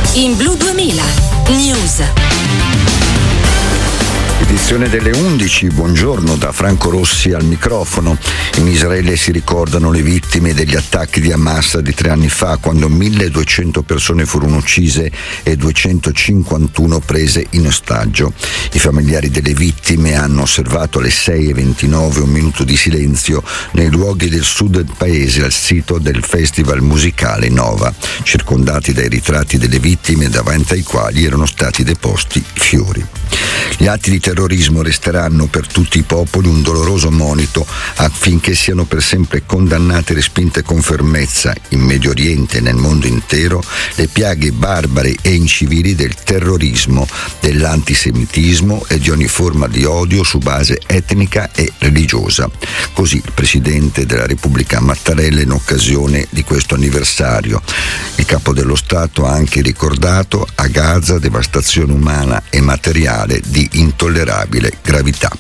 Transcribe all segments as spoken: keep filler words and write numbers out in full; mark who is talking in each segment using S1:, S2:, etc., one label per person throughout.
S1: in Blu duemila News.
S2: Edizione delle undici, buongiorno da Franco Rossi al microfono. In Israele si ricordano le vittime degli attacchi di Hamas di tre anni fa, quando milleduecento persone furono uccise e duecentocinquantuno prese in ostaggio. I familiari delle vittime hanno osservato alle sei e ventinove un minuto di silenzio nei luoghi del sud del paese al sito del festival musicale Nova, circondati dai ritratti delle vittime davanti ai quali erano stati deposti fiori. Gli atti di terrorismo resteranno per tutti i popoli un doloroso monito affinché siano per sempre condannate e respinte con fermezza in Medio Oriente e nel mondo intero le piaghe barbare e incivili del terrorismo, dell'antisemitismo e di ogni forma di odio su base etnica e religiosa. Così il Presidente della Repubblica Mattarella in occasione di questo anniversario. Il Capo dello Stato ha anche ricordato a Gaza devastazione umana e materiale di intollerabile gravità.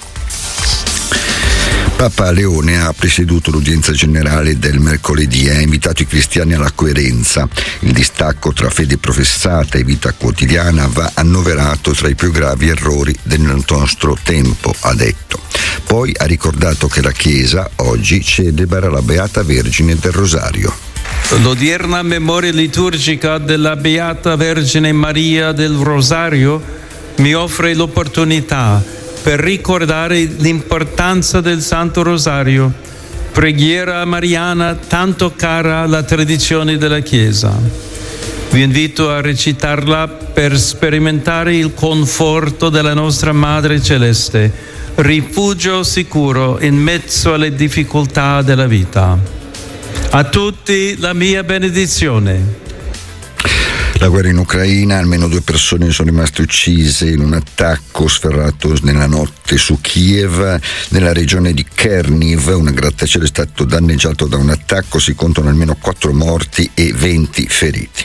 S2: Papa Leone ha presieduto l'udienza generale del mercoledì e ha invitato i cristiani alla coerenza. Il distacco tra fede professata e vita quotidiana va annoverato tra i più gravi errori del nostro tempo, ha detto. Poi ha ricordato che la Chiesa oggi celebra la Beata Vergine del Rosario.
S3: L'odierna memoria liturgica della Beata Vergine Maria del Rosario mi offre l'opportunità per ricordare l'importanza del Santo Rosario, preghiera mariana tanto cara alla tradizione della Chiesa. Vi invito a recitarla per sperimentare il conforto della nostra Madre Celeste, rifugio sicuro in mezzo alle difficoltà della vita. A tutti la mia benedizione.
S2: La guerra in Ucraina, almeno due persone sono rimaste uccise in un attacco sferrato nella notte su Kiev. Nella regione di Cherniv un grattacielo è stato danneggiato da un attacco, si contano almeno quattro morti e venti feriti.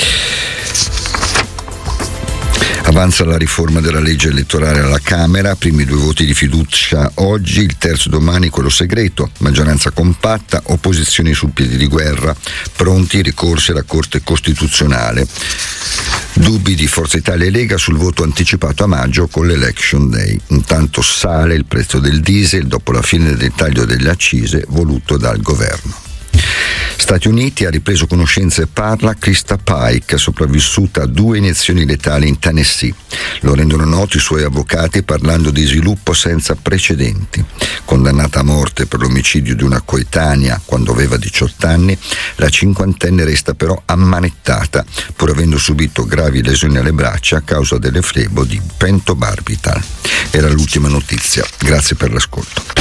S2: Avanza la riforma della legge elettorale alla Camera, primi due voti di fiducia oggi, il terzo domani quello segreto, maggioranza compatta, opposizioni sul piede di guerra, pronti i ricorsi alla Corte Costituzionale. Dubbi di Forza Italia e Lega sul voto anticipato a maggio con l'Election Day. Intanto sale il prezzo del diesel dopo la fine del taglio delle accise voluto dal governo. Stati Uniti, ha ripreso conoscenza e parla Krista Pike, sopravvissuta a due iniezioni letali in Tennessee. Lo rendono noto i suoi avvocati parlando di sviluppo senza precedenti. Condannata a morte per l'omicidio di una coetanea quando aveva diciotto anni, la cinquantenne resta però ammanettata, pur avendo subito gravi lesioni alle braccia a causa delle flebo di pentobarbital. Era l'ultima notizia. Grazie per l'ascolto.